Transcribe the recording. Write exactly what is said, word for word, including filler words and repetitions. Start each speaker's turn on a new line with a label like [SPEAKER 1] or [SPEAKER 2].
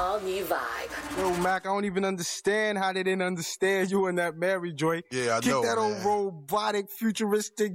[SPEAKER 1] all-new vibe.
[SPEAKER 2] Yo, Mac, I don't even understand how they didn't understand you in that Mary joint.
[SPEAKER 3] Yeah, I
[SPEAKER 2] Kick
[SPEAKER 3] know,
[SPEAKER 2] that
[SPEAKER 3] man.
[SPEAKER 2] old robotic, futuristic